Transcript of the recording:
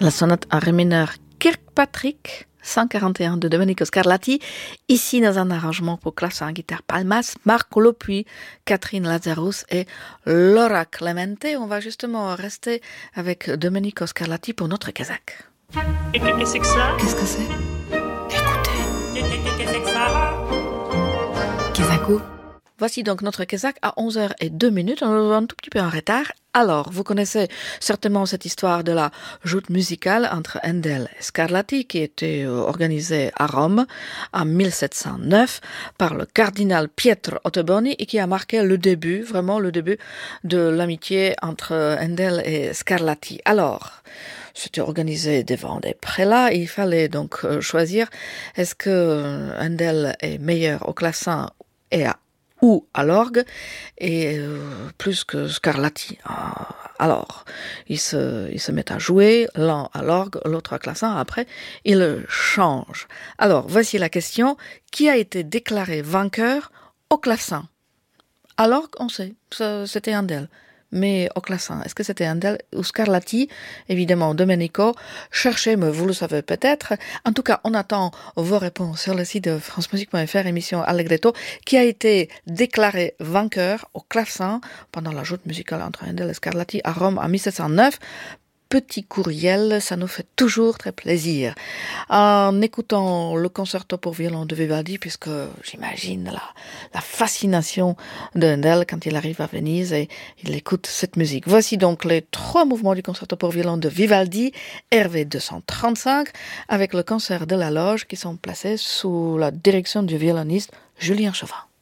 La sonate en ré mineur Kirkpatrick 141 de Domenico Scarlatti, ici dans un arrangement pour clavecin, guitare palmas, Marco Lopuy, Catherine Lazarus et Laura Clemente. On va justement rester avec Domenico Scarlatti pour notre kazakh. Qu'est-ce que c'est que ça? Qu'est-ce que c'est? Écoutez. Qu'est-ce que c'est que ça? Kazako. Voici donc notre kazakh à 11h02. On est un tout petit peu en retard. Alors, vous connaissez certainement cette histoire de la joute musicale entre Handel et Scarlatti qui était organisée à Rome en 1709 par le cardinal Pietro Ottoboni et qui a marqué le début, vraiment le début de l'amitié entre Handel et Scarlatti. Alors, c'était organisé devant des prélats. Il fallait donc choisir est-ce que Handel est meilleur au clavecin ou à l'orgue, et plus que Scarlatti. Alors, ils se mettent à jouer, l'un à l'orgue, l'autre à clavecin, après, ils changent. Alors, voici la question, qui a été déclaré vainqueur au clavecin? À l'orgue, on sait, c'était Handel. Mais au clavecin, est-ce que c'était Handel ou Scarlatti? Évidemment, Domenico, cherchez, mais vous le savez peut-être. En tout cas, on attend vos réponses sur le site de francemusique.fr, émission Allegretto, qui a été déclaré vainqueur au clavecin pendant la joute musicale entre Handel et Scarlatti à Rome en 1709. Petit courriel, ça nous fait toujours très plaisir. En écoutant le concerto pour violon de Vivaldi, puisque j'imagine la fascination de Handel quand il arrive à Venise et il écoute cette musique. Voici donc les 3 mouvements du concerto pour violon de Vivaldi, RV 235, avec le concert de la loge qui sont placés sous la direction du violoniste Julien Chauvin.